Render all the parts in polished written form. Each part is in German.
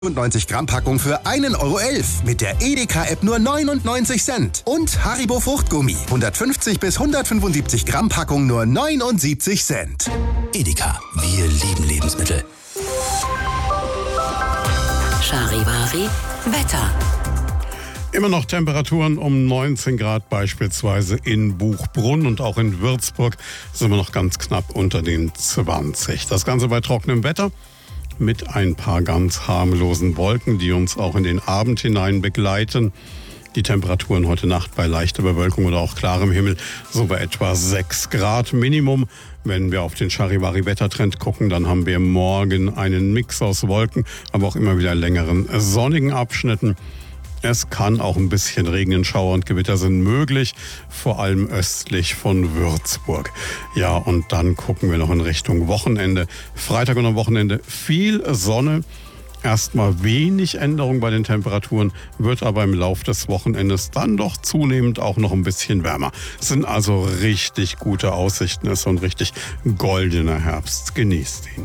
90 Gramm Packung für 1,11 € mit der Edeka-App nur 99 Cent. Und Haribo Fruchtgummi 150 bis 175 Gramm Packung nur 79 Cent. Edeka, wir lieben Lebensmittel. Charivari Wetter. Immer noch Temperaturen um 19 Grad beispielsweise in Buchbrunn und auch in Würzburg sind wir noch ganz knapp unter den 20. Das Ganze bei trockenem Wetter mit ein paar ganz harmlosen Wolken, die uns auch in den Abend hinein begleiten. Die Temperaturen heute Nacht bei leichter Bewölkung oder auch klarem Himmel so bei etwa 6 Grad Minimum. Wenn wir auf den Charivari-Wettertrend gucken, dann haben wir morgen einen Mix aus Wolken, aber auch immer wieder längeren sonnigen Abschnitten. Es kann auch ein bisschen regnen, Schauer und Gewitter sind möglich, vor allem östlich von Würzburg. Ja, und dann gucken wir noch in Richtung Wochenende. Freitag und am Wochenende viel Sonne. Erstmal wenig Änderung bei den Temperaturen, wird aber im Lauf des Wochenendes dann doch zunehmend auch noch ein bisschen wärmer. Es sind also richtig gute Aussichten, es ist so ein richtig goldener Herbst. Genießt ihn.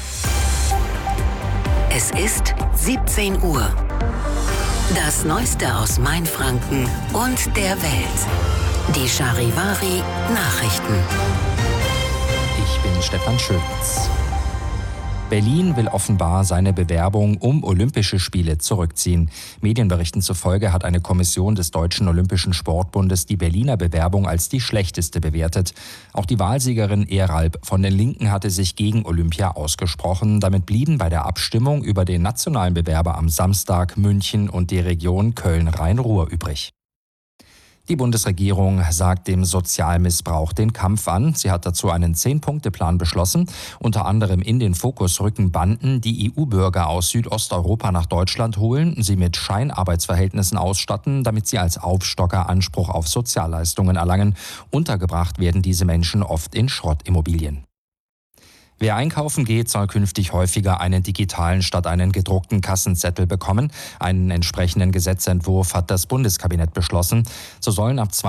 Es ist 17 Uhr. Das Neueste aus Mainfranken und der Welt. Die Charivari Nachrichten. Ich bin Stefan Schöpitz. Berlin will offenbar seine Bewerbung um Olympische Spiele zurückziehen. Medienberichten zufolge hat eine Kommission des Deutschen Olympischen Sportbundes die Berliner Bewerbung als die schlechteste bewertet. Auch die Wahlsiegerin Eralb von den Linken hatte sich gegen Olympia ausgesprochen. Damit blieben bei der Abstimmung über den nationalen Bewerber am Samstag München und die Region Köln-Rhein-Ruhr übrig. Die Bundesregierung sagt dem Sozialmissbrauch den Kampf an. Sie hat dazu einen 10-Punkte-Plan beschlossen. Unter anderem in den Fokus rücken Banden, die EU-Bürger aus Südosteuropa nach Deutschland holen, sie mit Scheinarbeitsverhältnissen ausstatten, damit sie als Aufstocker Anspruch auf Sozialleistungen erlangen. Untergebracht werden diese Menschen oft in Schrottimmobilien. Wer einkaufen geht, soll künftig häufiger einen digitalen statt einen gedruckten Kassenzettel bekommen. Einen entsprechenden Gesetzentwurf hat das Bundeskabinett beschlossen. So sollen ab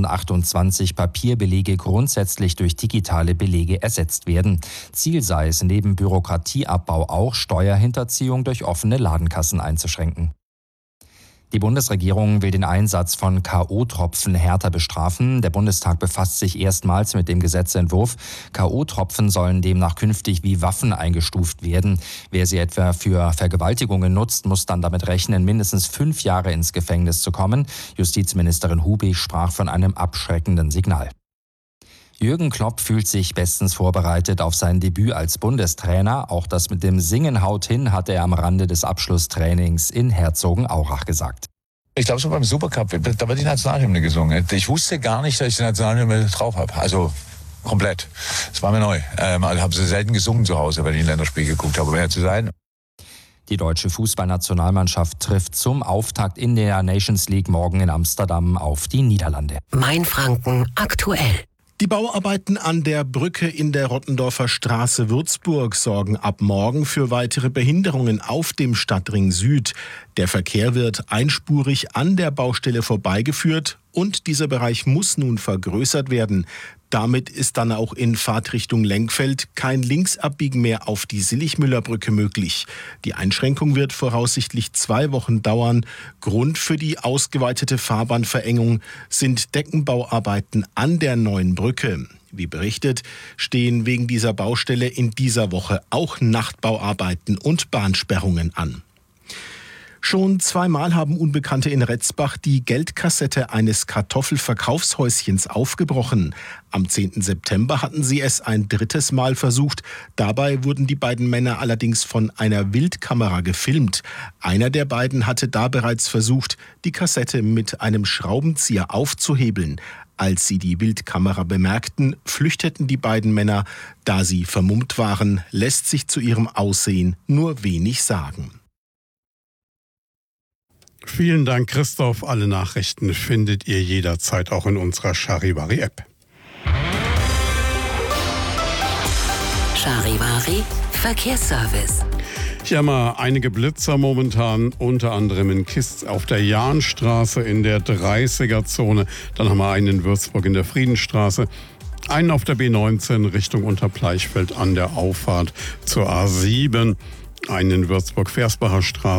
2028 Papierbelege grundsätzlich durch digitale Belege ersetzt werden. Ziel sei es, neben Bürokratieabbau auch Steuerhinterziehung durch offene Ladenkassen einzuschränken. Die Bundesregierung will den Einsatz von K.O.-Tropfen härter bestrafen. Der Bundestag befasst sich erstmals mit dem Gesetzentwurf. K.O.-Tropfen sollen demnach künftig wie Waffen eingestuft werden. Wer sie etwa für Vergewaltigungen nutzt, muss dann damit rechnen, mindestens 5 Jahre ins Gefängnis zu kommen. Justizministerin Hubig sprach von einem abschreckenden Signal. Jürgen Klopp fühlt sich bestens vorbereitet auf sein Debüt als Bundestrainer. Auch das mit dem Singen haut hin, hat er am Rande des Abschlusstrainings in Herzogenaurach gesagt. Ich glaube, so beim Supercup, da wird die Nationalhymne gesungen. Ich wusste gar nicht, dass ich die Nationalhymne drauf habe. Also komplett. Das war mir neu. Also habe sie selten gesungen zu Hause, wenn ich ein Länderspiel geguckt habe, um ehrlich zu sein. Die deutsche Fußballnationalmannschaft trifft zum Auftakt in der Nations League morgen in Amsterdam auf die Niederlande. Mainfranken aktuell. Die Bauarbeiten an der Brücke in der Rottendorfer Straße Würzburg sorgen ab morgen für weitere Behinderungen auf dem Stadtring Süd. Der Verkehr wird einspurig an der Baustelle vorbeigeführt und dieser Bereich muss nun vergrößert werden. Damit ist dann auch in Fahrtrichtung Lenkfeld kein Linksabbiegen mehr auf die Silligmüller-Brücke möglich. Die Einschränkung wird voraussichtlich 2 Wochen dauern. Grund für die ausgeweitete Fahrbahnverengung sind Deckenbauarbeiten an der neuen Brücke. Wie berichtet, stehen wegen dieser Baustelle in dieser Woche auch Nachtbauarbeiten und Bahnsperrungen an. Schon 2-mal haben Unbekannte in Retzbach die Geldkassette eines Kartoffelverkaufshäuschens aufgebrochen. Am 10. September hatten sie es ein 3. Mal versucht. Dabei wurden die beiden Männer allerdings von einer Wildkamera gefilmt. Einer der beiden hatte da bereits versucht, die Kassette mit einem Schraubenzieher aufzuhebeln. Als sie die Wildkamera bemerkten, flüchteten die beiden Männer. Da sie vermummt waren, lässt sich zu ihrem Aussehen nur wenig sagen. Vielen Dank, Christoph. Alle Nachrichten findet ihr jederzeit auch in unserer Charivari-App. Charivari Verkehrsservice. Hier haben wir einige Blitzer momentan, unter anderem in Kist auf der Jahnstraße in der 30er-Zone. Dann haben wir einen in Würzburg in der Friedenstraße. Einen auf der B19 Richtung Unterbleichfeld an der Auffahrt zur A7. Eine in Würzburg-Versbacher Straße.